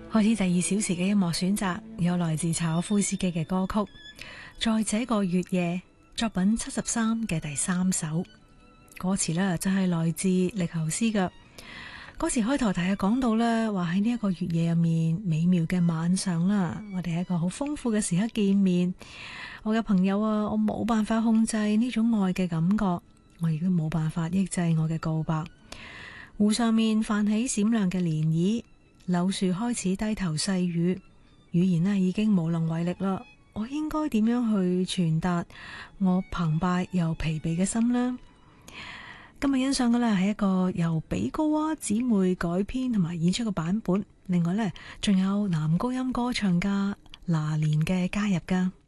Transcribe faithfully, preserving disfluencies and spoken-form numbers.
開始第二小時嘅音樂選擇，有來自柴可夫斯基嘅歌曲《在這個月夜》，作品七十三嘅第三首。歌詞呢就係來自力侯斯嘅。歌詞開頭大家講到呢，話喺呢一個月夜入面美妙嘅晚上啦，我哋係一個好豐富嘅時刻見面。我嘅朋友啊，我冇辦法控制呢種愛嘅感覺，我亦都冇辦法抑制我嘅告白。湖上面泛起閃亮嘅漣漪，柳樹開始低頭細語，語言呢已經無能為力啦。我應該點樣去傳達我澎湃又疲憊嘅心呢？今日欣賞嘅呢係一個由比高娃姊妹改編同埋演出嘅版本，另外呢，仲有男高音歌唱家拿連嘅加入噶。